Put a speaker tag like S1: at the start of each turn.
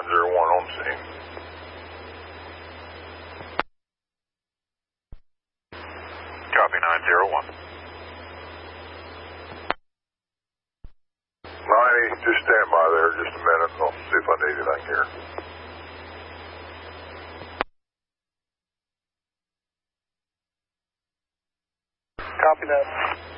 S1: 901 on scene.
S2: Copy 901.
S1: 90, just stand by there just a minute. I'll see if I need anything here.
S3: Copy that.